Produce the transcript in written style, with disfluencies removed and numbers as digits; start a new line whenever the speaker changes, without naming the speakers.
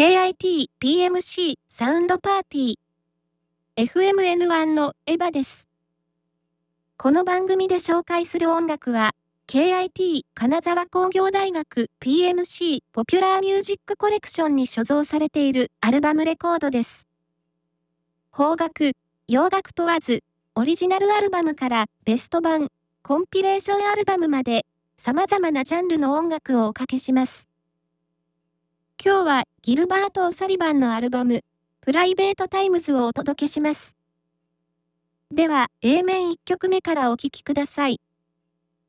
KIT PMC サウンドパーティー FMN1 のエヴァです。この番組で紹介する音楽は KIT 金沢工業大学 PMC ポピュラーミュージックコレクションに所蔵されているアルバムレコードです。邦楽、洋楽問わず、オリジナルアルバムからベスト版、コンピレーションアルバムまで様々なジャンルの音楽をおかけします。今日はギルバート・オサリバンのアルバム、プライベートタイムズをお届けします。では、A 面1曲目からお聴きください。